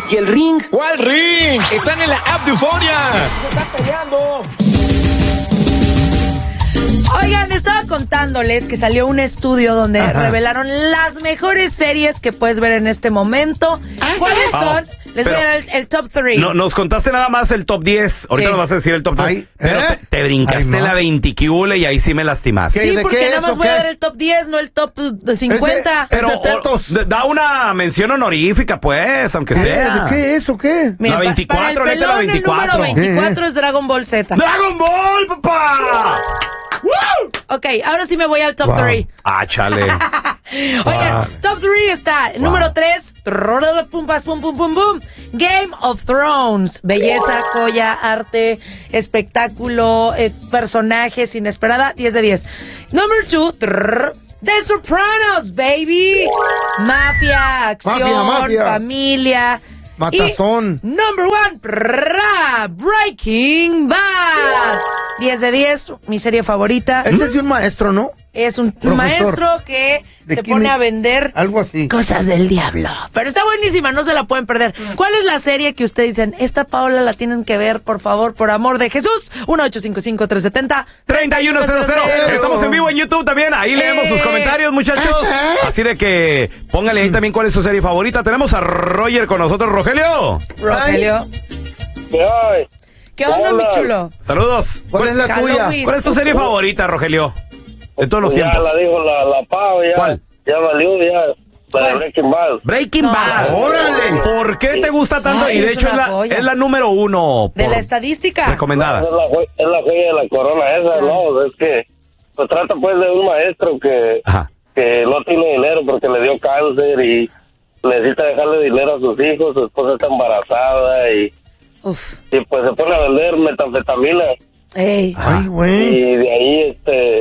¿Y el ring? ¿Cuál ring? Están en la app de Euforia. ¡Se está peleando! Oigan, estaba contándoles que salió un estudio donde revelaron las mejores series que puedes ver en este momento. ¿Cuáles son? Les voy a dar el top 3. No, nos contaste nada más el top 10. Ahorita nos vas a decir el top 3. Pero te brincaste la 20 y ahí sí me lastimaste. Sí, porque nada más voy a dar el top 10, no el top 50. Pero da una mención honorífica, pues, aunque sea. ¿De qué es o qué? Mira, la 24, para el pelón, la 24. el número 24 es Dragon Ball Z. ¡Dragon Ball, papá! Ok, ahora sí me voy al top 3. Ah, chale. Oigan, top 3 está. Número 3. Pum, pum, pum, pum, pum. Game of Thrones. Belleza, joya, arte, espectáculo, personajes, inesperada. 10 de 10. Number 2. The Sopranos, baby. Mafia, acción, Mafia. familia. Matazón. Y number 1. Breaking Bad. 10 de 10, mi serie favorita. Ese es de un maestro, ¿no? Es un Profesor. maestro que se pone a vender algo así. Cosas del diablo. Pero está buenísima, no se la pueden perder. ¿Cuál es la serie que ustedes dicen? Esta Paola la tienen que ver, por favor, por amor de Jesús. 1-855-370-3100. Estamos en vivo en YouTube también. Ahí leemos sus comentarios, muchachos. Así de que póngale ahí también cuál es su serie favorita. Tenemos a Roger con nosotros. Rogelio. Rogelio. ¿Qué onda, mi chulo? Saludos. ¿Cuál es la tuya? ¿Cuál es tu serie favorita, Rogelio? De todos los tiempos. Ya la dijo la Pau, ya. ¿Cuál? Ya valió, ya. La de Breaking Bad. Breaking Bad. ¡Órale! ¿Por qué te gusta tanto? Ay, y de es hecho una joya. es la número 1 De la estadística. recomendada. Es la joya de la corona esa, ¿no? Es que se trata pues de un maestro que no tiene dinero porque le dio cáncer y necesita dejarle dinero a sus hijos, su esposa está embarazada y pues se pone a vender metanfetamina. Ey. Ay, güey. Y de ahí,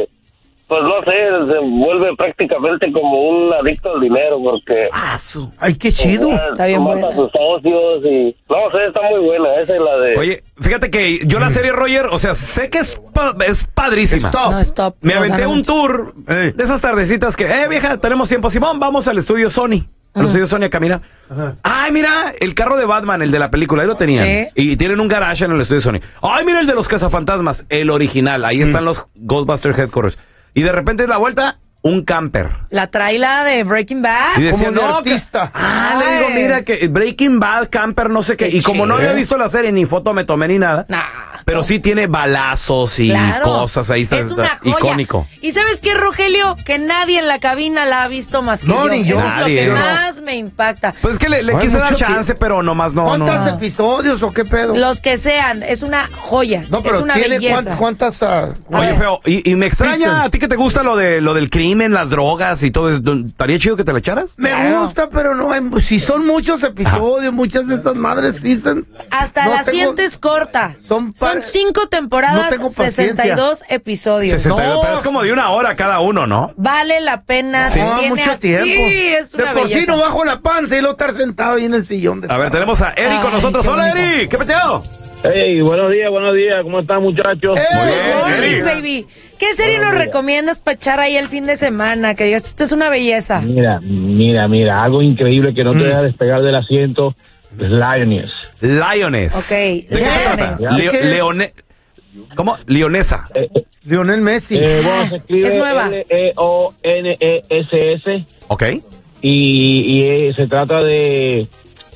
pues no sé, se vuelve prácticamente como un adicto al dinero porque... Ay, qué chido. Está bien mata buena. a sus socios y... No sé, está muy buena, esa es la de... Oye, fíjate que yo la serie Roger, o sea, sé que es padrísima. No, stop. Me Nos aventé gana un mucho. tour de esas tardecitas que, vieja, tenemos tiempo, Simón, vamos al estudio Sony. Al estudio Sony a caminar. Ay, mira, el carro de Batman, el de la película, ahí lo tenían. Sí. Y tienen un garage en el estudio Sony. Ay, mira el de los cazafantasmas, el original. Ahí están los Ghostbusters Headquarters. Y de repente la vuelta, un camper. La traila de Breaking Bad. Y decía, Como de no, artista. le digo, mira, que Breaking Bad, camper, no sé qué. Qué Y como no chido. había visto la serie, ni foto me tomé ni nada. Pero sí tiene balazos y Claro. cosas ahí. Es una joya. Icónico. ¿Y sabes qué, Rogelio? Que nadie en la cabina la ha visto más que No, yo. ni yo. Eso Nadie. es lo que No. más me impacta. Pues es que le Ay, quise dar mucho chance, pero nomás no. ¿Cuántos no. episodios o qué pedo? Los que sean, es una joya. No, pero es una tiene belleza. cuántas... Oye, feo, y me extraña, Dicen. a ti que te gusta lo del crimen, las drogas y todo eso, ¿estaría chido que te la echaras? Me gusta, pero no, si son muchos episodios, muchas de esas madres seasons. Hasta no la tengo- sientes corta. Son 5 temporadas, no tengo paciencia. 62 episodios. 62, pero es como de 1 hora cada uno, ¿no? Vale la pena. Sí. No, tiene mucho así, tiempo. es De una por sí belleza. no bajo la panza y lo estar sentado ahí en el sillón. A ver, tenemos a Eri con Ay, nosotros. qué Hola, bonito. Eri, ¿qué peteo? Hey, buenos días, ¿cómo están, muchachos? Muy bien, Morning, Eri. baby. ¿Qué serie nos recomiendas para echar ahí el fin de semana? Que digas, esto es una belleza. Mira, algo increíble que no te deja despegar del asiento, Lioness. Lioness. Ok, ¿De qué se trata? Lioness. ¿Cómo? Leonesa. Lionel Messi. Bueno, se escribe Es nueva. Leoness. Ok. Y se trata de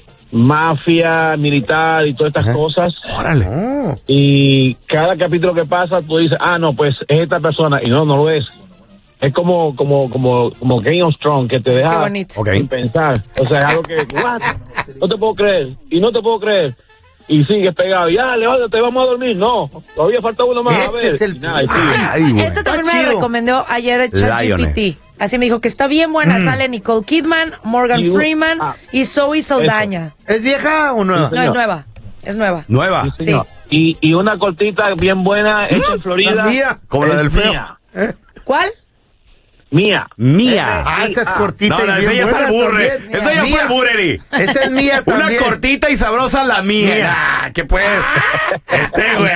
mafia, militar y todas estas cosas. Órale. Y cada capítulo que pasa, tú dices, no, pues es esta persona. Y no lo es. Es como Game of Thrones, que te Qué deja bonito. Ok. sin pensar. O sea, es algo que, what? No te puedo creer. Y no te puedo creer. Y sigues pegado. Ya, levántate, vamos a dormir. No, todavía falta uno más. Ese a ver. es el- Y nada, y sigue. Ay, güey. Esta también Está me la chido. recomendó ayer ChatGPT. Lioness. Así me dijo que está bien buena. Sale Nicole Kidman, Morgan Y- Freeman y Zoe Saldaña. ¿Es vieja o no? No, es nueva. Es nueva. Nueva. Sí. Señor. Y una cortita bien buena hecha en Florida. La mía. Como la Es del feo. Mía. ¿Cuál? Mía. Mía. Esa es cortita No, y esa bien ya es buena alburre. también. Esa ya fue Mía. albur, Eri. Esa es mía Una también. cortita y sabrosa la mía. Mía. ¿Qué pues? Güey.